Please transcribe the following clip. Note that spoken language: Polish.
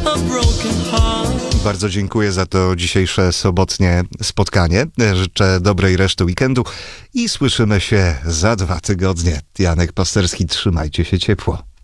a broken heart. Bardzo dziękuję za to dzisiejsze sobotnie spotkanie. Życzę dobrej reszty weekendu i słyszymy się za 2 tygodnie. Janek Pasterski, trzymajcie się ciepło.